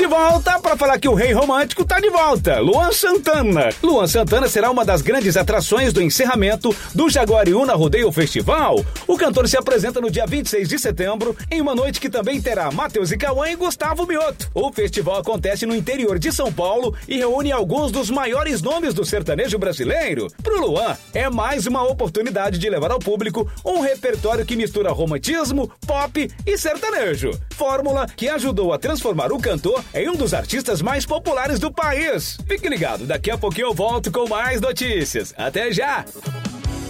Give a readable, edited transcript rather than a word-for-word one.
De volta para falar que o Rei Romântico tá de volta, Luan Santana. Luan Santana será uma das grandes atrações do encerramento do Jaguariúna Rodeio Festival. O cantor se apresenta no dia 26 de setembro, em uma noite que também terá Matheus e Cauã e Gustavo Mioto. O festival acontece no interior de São Paulo e reúne alguns dos maiores nomes do sertanejo brasileiro. Pro Luan, é mais uma oportunidade de levar ao público um repertório que mistura romantismo, pop e sertanejo. Fórmula que ajudou a transformar o cantor em um dos artistas mais populares do país. Fique ligado, daqui a pouquinho eu volto com mais notícias. Até já!